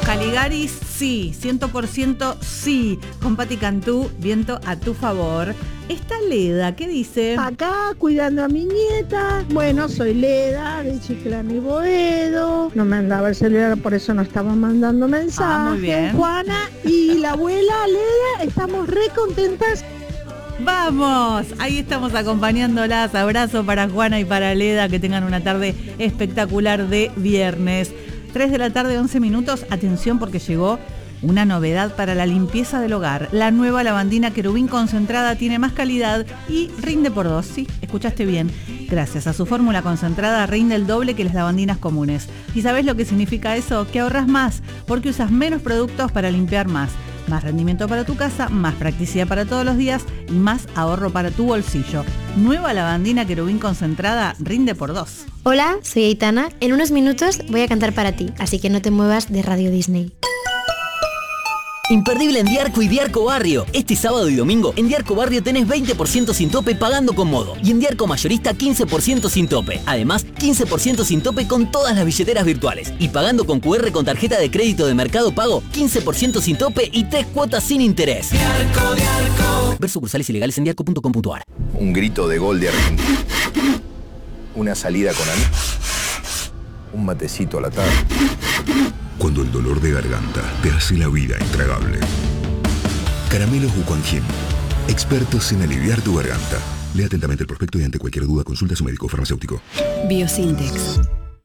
Caligaris, sí. 100% sí. Con Pati Cantú, viento a tu favor. Está Leda, ¿qué dice? Acá cuidando a mi nieta. Bueno, soy Leda de Chiclán y Boedo. No me andaba el celular, por eso no estaba mandando mensajes. Muy bien. Juana y la abuela Leda, estamos re contentas. ¡Vamos! Ahí estamos acompañándolas. Abrazo para Juana y para Leda. Que tengan una tarde espectacular de viernes. 3 de la tarde, 11 minutos. Atención porque llegó una novedad para la limpieza del hogar. La nueva lavandina Querubín concentrada tiene más calidad y rinde por 2. Sí, escuchaste bien. Gracias a su fórmula concentrada rinde el doble que las lavandinas comunes. ¿Y sabes lo que significa eso? Que ahorras más porque usas menos productos para limpiar más. Más rendimiento para tu casa, más practicidad para todos los días y más ahorro para tu bolsillo. Nueva lavandina Querubín concentrada rinde por 2. Hola, soy Aitana. En unos minutos voy a cantar para ti, así que no te muevas de Radio Disney. Imperdible en Diarco y Diarco Barrio. Este sábado y domingo en Diarco Barrio tenés 20% sin tope pagando con Modo. Y en Diarco Mayorista 15% sin tope. Además, 15% sin tope con todas las billeteras virtuales. Y pagando con QR con tarjeta de crédito de Mercado Pago, 15% sin tope y 3 cuotas sin interés. Diarco, Diarco. Ver sucursales ilegales en diarco.com.ar. Un grito de gol de Argentina. Una salida con amigos. Un matecito a la tarde. Cuando el dolor de garganta te hace la vida intragable. Caramelos Bucanjin, expertos en aliviar tu garganta. Lea atentamente el prospecto y ante cualquier duda consulta a su médico farmacéutico. Biosintex.